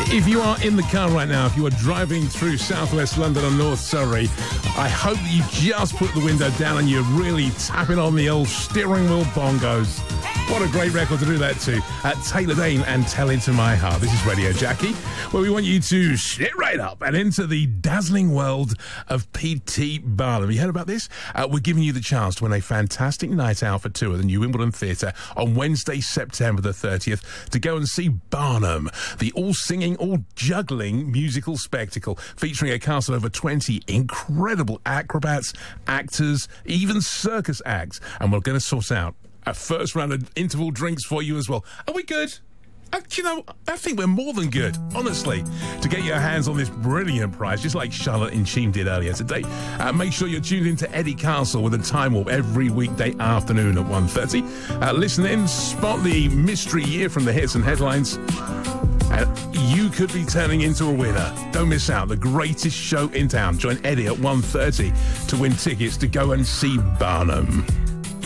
If you are in the car right now, if you are driving through southwest London or North Surrey, I hope that you just put the window down and you're really tapping on the old steering wheel bongos. What a great record to do that to. Taylor Dayne and Tell Into My Heart. This is Radio Jackie, where we want you to sit right up and into the dazzling world of P.T. Barnum. You heard about this? We're giving you the chance to win a fantastic night out for two at the New Wimbledon Theatre on Wednesday, September the 30th, to go and see Barnum, the all-singing, all-juggling musical spectacle featuring a cast of over 20 incredible acrobats, actors, even circus acts. And we're going to sort out a first round of interval drinks for you as well. Are we good? You know, I think we're more than good, honestly. To get your hands on this brilliant prize, just like Charlotte in Sheen did earlier today, make sure you're tuned in to Eddie Castle with a Time Warp every weekday afternoon at 1:30. Listen in, spot the mystery year from the hits and headlines, and you could be turning into a winner. Don't miss out. The greatest show in town. Join Eddie at 1:30 to win tickets to go and see Barnum.